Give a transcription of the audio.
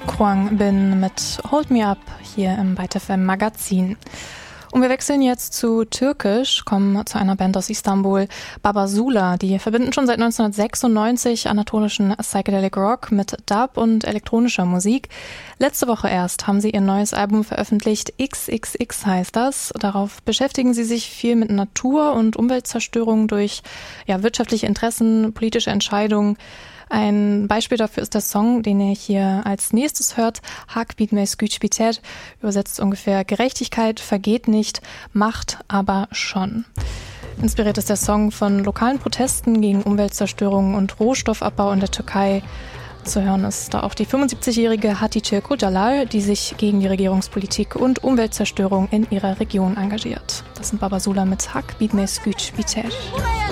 Kwang Bin mit Hold Me Up hier im Byte FM Magazin. Und wir wechseln jetzt zu Türkisch, kommen zu einer Band aus Istanbul, Babasula. Die verbinden schon seit 1996 anatolischen Psychedelic Rock mit Dub und elektronischer Musik. Letzte Woche erst haben sie ihr neues Album veröffentlicht, XXX heißt das. Darauf beschäftigen sie sich viel mit Natur- und Umweltzerstörung durch wirtschaftliche Interessen, politische Entscheidungen. Ein Beispiel dafür ist der Song, den ihr hier als nächstes hört, Hak bitmez güç biter, übersetzt ungefähr Gerechtigkeit vergeht nicht, Macht aber schon. Inspiriert ist der Song von lokalen Protesten gegen Umweltzerstörung und Rohstoffabbau in der Türkei. Zu hören ist da auch die 75-jährige Hatice Kocalar, die sich gegen die Regierungspolitik und Umweltzerstörung in ihrer Region engagiert. Das sind Babasula mit Hak bitmez güç biter.